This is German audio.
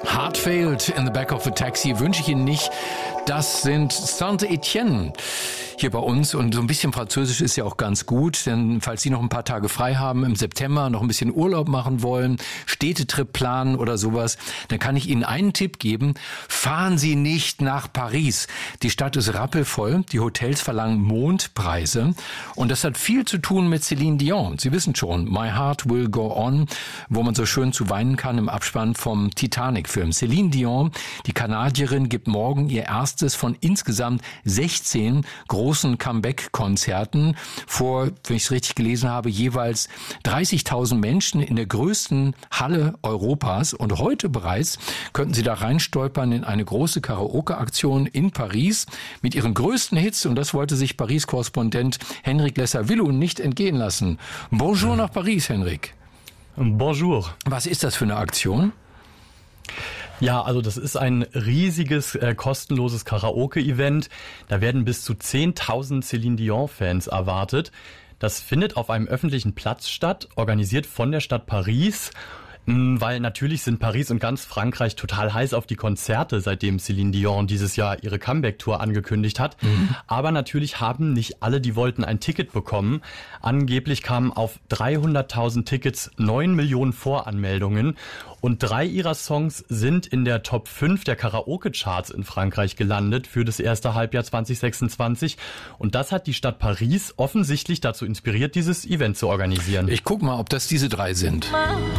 Heart Failed in the Back of a Taxi wünsche ich Ihnen nicht. Das sind Saint-Étienne hier bei uns und so ein bisschen Französisch ist ja auch ganz gut, denn falls Sie noch ein paar Tage frei haben im September, noch ein bisschen Urlaub machen wollen, Städtetrip planen oder sowas, dann kann ich Ihnen einen Tipp geben: Fahren Sie nicht nach Paris. Die Stadt ist rappelvoll, die Hotels verlangen Mondpreise und das hat viel zu tun mit Céline Dion. Sie wissen schon, My Heart Will Go On, wo man so schön zu weinen kann im Abspann vom Titanic-Film. Céline Dion, die Kanadierin, gibt morgen ihr erstes von insgesamt 16 großen Comeback-Konzerten vor, wenn ich es richtig gelesen habe, jeweils 30.000 Menschen in der größten Halle Europas. Und heute bereits könnten Sie da reinstolpern in eine große Karaoke-Aktion in Paris mit ihren größten Hits. Und das wollte sich Paris-Korrespondent Henrik Lesser-Willou nicht entgehen lassen. Bonjour nach Paris, Henrik. Bonjour. Was ist das für eine Aktion? Ja, also das ist ein riesiges, kostenloses Karaoke-Event. Da werden bis zu 10.000 Céline Dion-Fans erwartet. Das findet auf einem öffentlichen Platz statt, organisiert von der Stadt Paris. Weil natürlich sind Paris und ganz Frankreich total heiß auf die Konzerte, seitdem Céline Dion dieses Jahr ihre Comeback-Tour angekündigt hat. Aber natürlich haben nicht alle, die wollten, ein Ticket bekommen. Angeblich kamen auf 300.000 Tickets 9 Millionen Voranmeldungen. Und 3 ihrer Songs sind in der Top 5 der Karaoke-Charts in Frankreich gelandet für das erste Halbjahr 2026. Und das hat die Stadt Paris offensichtlich dazu inspiriert, dieses Event zu organisieren. Ich guck mal, ob das diese 3 sind.